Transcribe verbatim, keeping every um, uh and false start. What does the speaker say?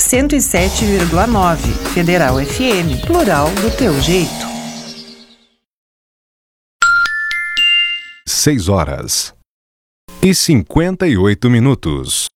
cento e sete vírgula nove. Federal F M, plural do teu jeito. Seis horas e cinquenta e oito minutos.